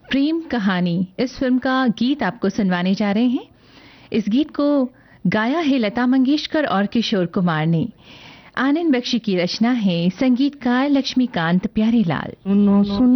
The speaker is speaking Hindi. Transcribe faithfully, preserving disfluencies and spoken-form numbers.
प्रेम कहानी इस फिल्म का गीत आपको सुनवाने जा रहे हैं। इस गीत को गाया है लता मंगेशकर और किशोर कुमार ने। आनंद बख्शी की रचना है, संगीतकार लक्ष्मीकांत प्यारेलाल। सुनो सुनो